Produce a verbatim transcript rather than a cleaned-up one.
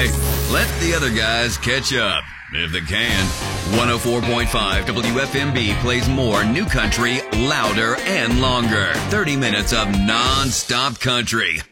Anyway, let the other guys catch up, if they can. one oh four point five W F M B plays more new country, louder and longer. thirty minutes of non-stop country.